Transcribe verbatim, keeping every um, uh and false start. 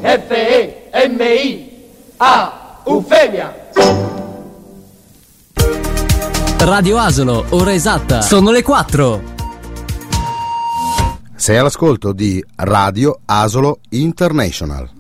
F E M I A, Eufemia. Radio Asolo, ora esatta, sono le quattro. Sei all'ascolto di Radio Asolo International.